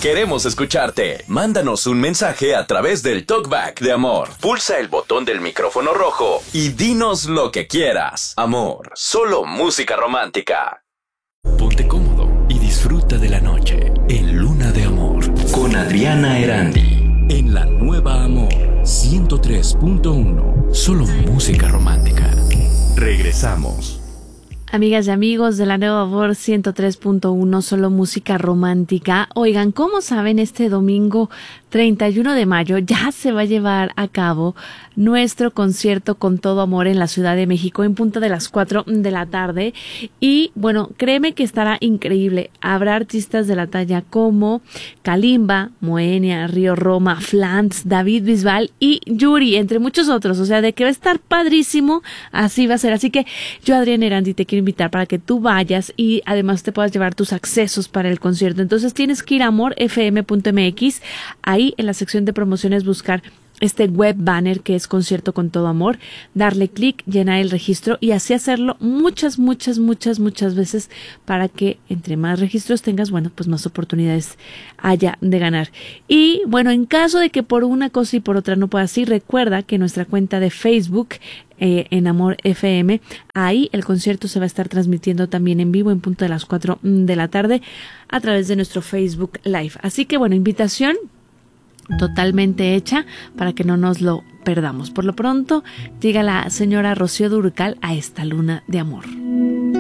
Queremos escucharte. Mándanos un mensaje a través del TalkBack de Amor. Pulsa el botón del micrófono rojo y dinos lo que quieras. Amor, solo música romántica. Ponte cómodo y disfruta de la noche en Luna de Amor con Adriana Erandi. En la nueva Amor 103.1. Solo música romántica. Regresamos. Amigas y amigos de la Nueva Amor 103.1, solo música romántica. Oigan, ¿cómo saben? Este domingo 31 de mayo ya se va a llevar a cabo nuestro concierto Con Todo Amor en la Ciudad de México en punto de las 4 de la tarde. Y bueno, créeme que estará increíble. Habrá artistas de la talla como Kalimba, Moenia, Río Roma, Flans, David Bisbal y Yuri, entre muchos otros. O sea, de que va a estar padrísimo, así va a ser. Así que yo, Adriana Erandi, te quiero invitar para que tú vayas y además te puedas llevar tus accesos para el concierto. Entonces tienes que ir a amorfm.mx, ahí en la sección de promociones buscar este web banner que es Concierto Con Todo Amor, darle clic, llenar el registro y así hacerlo muchas veces para que entre más registros tengas, bueno, pues más oportunidades haya de ganar. Y bueno, en caso de que por una cosa y por otra no puedas ir, recuerda que nuestra cuenta de Facebook en Amor FM, ahí el concierto se va a estar transmitiendo también en vivo en punto de las 4 de la tarde a través de nuestro Facebook Live. Así que bueno, invitación totalmente hecha para que no nos lo perdamos. Por lo pronto, llega la señora Rocío Dúrcal a esta Luna de Amor.